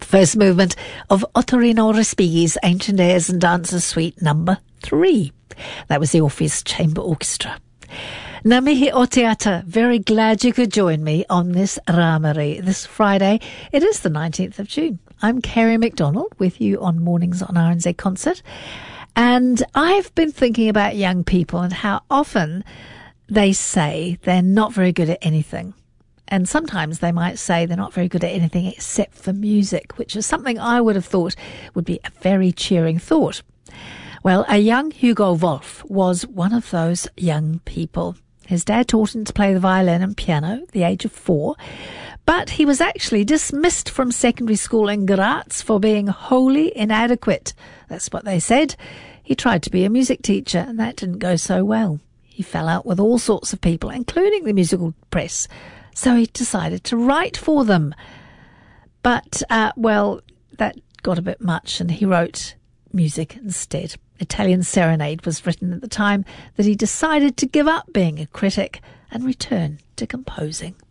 First movement of Ottorino Respighi's Ancient Airs and Dances Suite number 3. That was the Orpheus Chamber Orchestra. Ngā mihi o te ata, very glad you could join me on this Rāmari this Friday. It is the 19th of June. I'm Kerry McDonald with you on Mornings on RNZ Concert. And I've been thinking about young people and how often they say they're not very good at anything. And sometimes they might say they're not very good at anything except for music, which is something I would have thought would be a very cheering thought. Well, a young Hugo Wolf was one of those young people. His dad taught him to play the violin and piano at the age of 4, but he was actually dismissed from secondary school in Graz for being wholly inadequate. That's what they said. He tried to be a music teacher, and that didn't go so well. He fell out with all sorts of people, including the musical press. So he decided to write for them. But, that got a bit much, and he wrote music instead. Italian Serenade was written at the time that he decided to give up being a critic and return to composing.